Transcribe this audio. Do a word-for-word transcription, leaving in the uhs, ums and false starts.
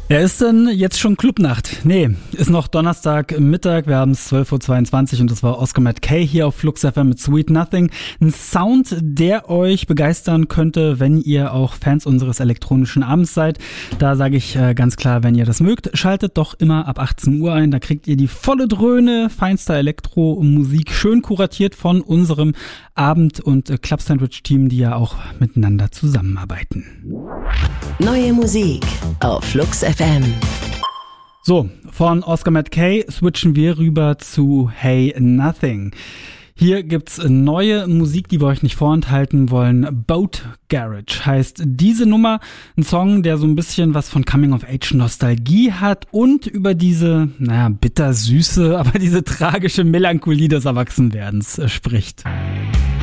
Ja, ist denn jetzt schon Clubnacht? Nee, ist noch Donnerstag Mittag, wir haben es zwölf Uhr zweiundzwanzig und das war Oscar Matt Kay hier auf Flux F M mit Sweet Nothing. Ein Sound, der euch begeistern könnte, wenn ihr auch Fans unseres elektronischen Abends seid. Da sage ich äh, ganz klar, wenn ihr das mögt, schaltet doch immer ab achtzehn Uhr ein. Da kriegt ihr die volle Dröhne feinster Elektromusik, schön kuratiert von unserem Abend- und äh, Club Sandwich-Team, die ja auch miteinander zusammenarbeiten. Neue Musik auf Flux F M. So, von Oscar Matt Kay switchen wir rüber zu Hey Nothing. Hier gibt's neue Musik, die wir euch nicht vorenthalten wollen. Boat Garage heißt diese Nummer. Ein Song, der so ein bisschen was von Coming-of-Age-Nostalgie hat und über diese, naja, bittersüße, aber diese tragische Melancholie des Erwachsenwerdens äh, spricht.